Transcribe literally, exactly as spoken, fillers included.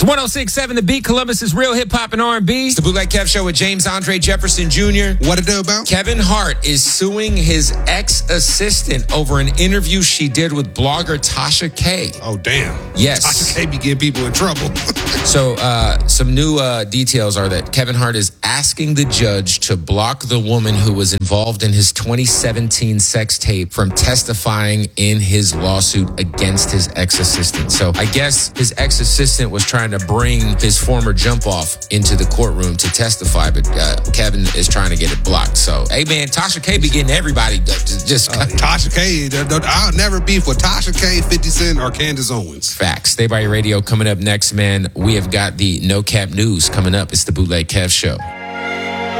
It's one oh six point seven The Beat, Columbus's real hip-hop and R and B. It's the Bootleg Kev Show with James Andre Jefferson Junior What it do about? Kevin Hart is suing his ex-assistant over an interview she did with blogger Tasha K. Oh, damn. Yes. Tasha K be getting people in trouble. So uh, some new uh, details are that Kevin Hart is asking the judge to block the woman who was involved in his twenty seventeen sex tape from testifying in his lawsuit against his ex-assistant. So I guess his ex-assistant was trying to bring his former jump-off into the courtroom to testify, but uh, Kevin is trying to get it blocked. So, hey, man, Tasha K be getting everybody just... just uh, Tasha K, I'll never beef with Tasha K, fifty Cent, or Candace Owens. Facts. Stay by your radio. Coming up next, man, we have got the No Cap News coming up. It's the Bootleg Kev Show.